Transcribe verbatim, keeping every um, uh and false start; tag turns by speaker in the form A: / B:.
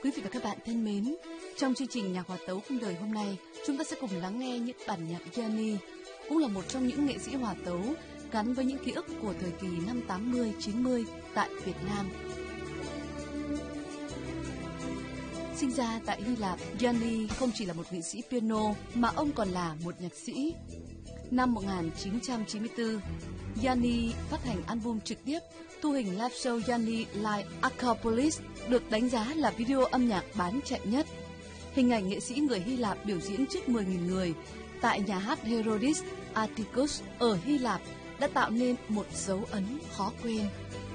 A: Quý vị và các bạn thân mến, trong chương trình Nhạc Hòa Tấu Không Đời hôm nay, chúng ta sẽ cùng lắng nghe những bản nhạc Gianni, cũng là một trong những nghệ sĩ hòa tấu gắn với những ký ức của thời kỳ năm tám mươi, chín mươi tại Việt Nam. Sinh ra tại Hy Lạp, Gianni không chỉ là một nghệ sĩ piano mà ông còn là một nhạc sĩ. Năm một nghìn chín trăm chín mươi tư, Gianni phát hành album trực tiếp thu hình live show Gianni Live Acropolis, được đánh giá là video âm nhạc bán chạy nhất. Hình ảnh nghệ sĩ người Hy Lạp biểu diễn trước mười nghìn người tại nhà hát Herodis Atticus ở Hy Lạp đã tạo nên một dấu ấn khó quên.